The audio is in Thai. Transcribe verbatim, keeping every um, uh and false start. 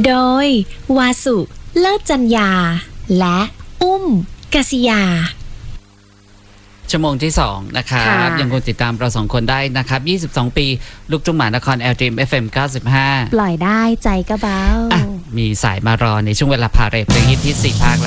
โดยวาสุเลิศจัญญาและอุ้มกษิยาชั่วโมงที่สองนะครับยังคงติดตามเราสองคนได้นะครับยี่สิบสองปีลูกทุ่งหมานคร แอล จี เอ็ม เอฟ เอ็ม เก้าสิบห้าปล่อยได้ใจก็เบามีสายมารอในช่วงเวลาพาเรทเพลงฮิตที่สี่ภาค